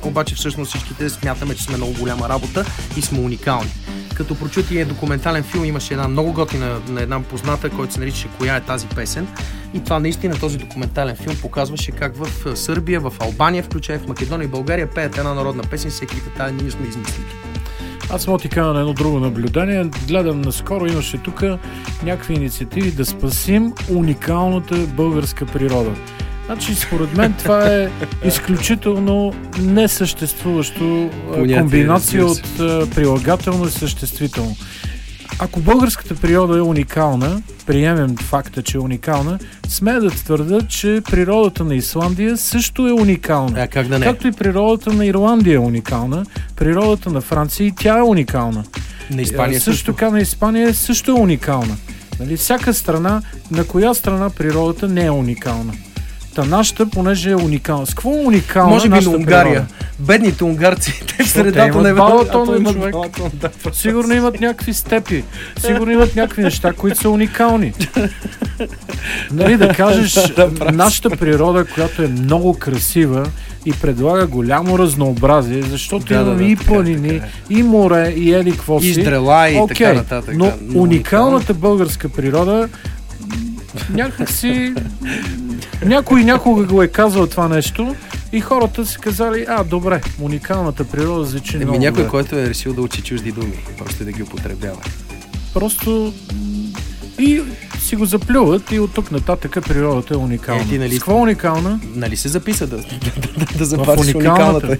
обаче всъщност всичките смятаме, че сме много голяма работа и сме уникални. Като прочутия документален филм имаше една много готина на една позната, който се наричаше "Коя е тази песен?" И това наистина, този документален филм показваше как в Сърбия, в Албания, включая в Македония и България пеят една народна песен, всеки тази ние сме измислили. Аз мога ти кажа на едно друго наблюдение. Гледам наскоро, имаше тук някакви инициативи да спасим уникалната българска природа. Значи, според мен това е изключително несъществуващо комбинация от прилагателно и съществително. Ако българската природа е уникална, приемем факта, че е уникална, смея да твърда, че природата на Исландия също е уникална. Как да не? Както и природата на Ирландия е уникална, природата на Франция и тя е уникална. На Испания също. Така на Испания също е уникална. Нали? Всяка страна, на коя страна природата не е уникална? Та нашата, понеже е уникална. С какво е уникална? Може би на Унгария. Природа? Бедните унгарци, те в средата на Балатон. Сигурно имат някакви степи. Сигурно имат някакви неща, които са уникални. Нали, да кажеш, нашата природа, която е много красива и предлага голямо разнообразие, защото имаме и планини, и море, и еди какво си. И здрела, и така нататък. Но уникалната българска природа някакси... Някой някога го е казал това нещо и хората си казали, добре, уникалната природа звучи много. Някой, добре. който е решил да учи чужди думи, просто да ги употребява. Просто и си го заплюват и от тук нататък природата е уникална. С какво е уникална? Нали се записа да запазиш уникалната?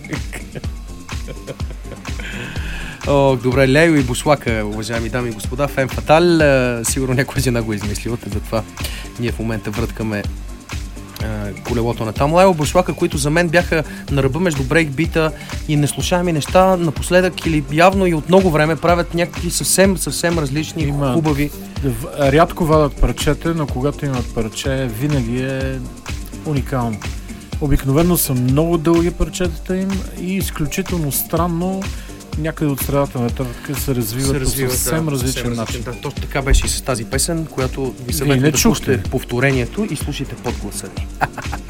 Добре, Лейо и Буслака, уважаеми дами и господа, Фен Фатал, сигурно някоя жена го измислила, затова ние в момента върткаме колелото на там. Лейо Буслака, които за мен бяха на ръба между брейкбита и неслушаеми неща, напоследък или явно и от много време правят някакви съвсем различни, хубави. Рядко вадат парчете, но когато имат парче, винаги е уникално. Обикновено са много дълги парчетата им и изключително странно някъде от средата на търтъка се развиват по съвсем различен начин. Точно така беше и с тази песен, която ви съветвам да слушате повторението и слушайте подгласа.